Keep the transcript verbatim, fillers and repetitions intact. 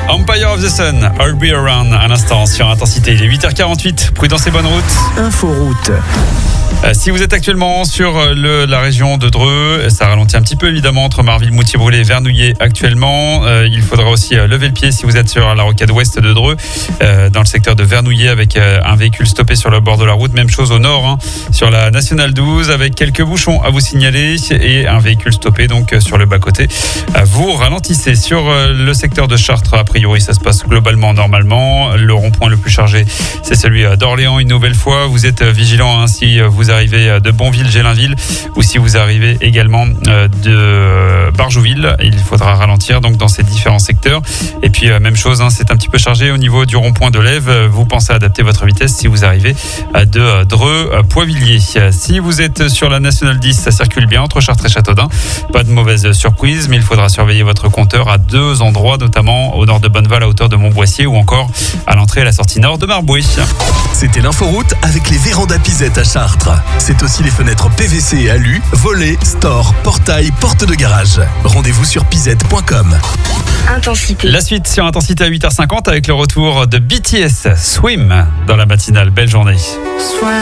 Empire of the Sun, I'll Be Around, à l'instant sur Intensité. Il est huit heures quarante-huit, prudence et bonne route. Inforoute. Euh, si vous êtes actuellement sur le, la région de Dreux, ça ralentit un petit peu évidemment entre Marville, Moutier-Brûlé et Vernouillet actuellement. Euh, il faudra aussi euh, lever le pied si vous êtes sur la rocade ouest de Dreux, euh, dans le secteur de Vernouillet avec euh, un véhicule stoppé sur le bord de la route. Même chose au nord, hein, sur la nationale douze avec quelques bouchons à vous signaler et un véhicule stoppé donc euh, sur le bas-côté. Euh, vous ralentissez sur euh, le secteur de Chartres. A priori, ça se passe globalement normalement. Le rond-point le plus chargé, c'est celui d'Orléans. Une nouvelle fois, vous êtes vigilant hein, si vous arrivez de Bonville, Gélinville ou si vous arrivez également de Barjouville, il faudra ralentir donc dans ces différents secteurs. Et puis même chose, hein, c'est un petit peu chargé au niveau du rond-point de Lève. Vous pensez à adapter votre vitesse si vous arrivez de Dreux, Poivilliers. Si vous êtes sur la nationale dix, ça circule bien entre Chartres et Châteaudun. Pas de mauvaise surprise, mais il faudra surveiller votre compteur à deux endroits, notamment au nord de Bonneval à hauteur de Montboissier ou encore à l'entrée et à la sortie nord de Marboué. C'était l'inforoute avec les vérandas Pisette à Chartres. C'est aussi les fenêtres P V C et alu, volets, stores, portails, portes de garage. Rendez-vous sur pisette point com. Intensité. La suite sur Intensité à huit heures cinquante avec le retour de B T S Swim dans la matinale. Belle journée. Swim.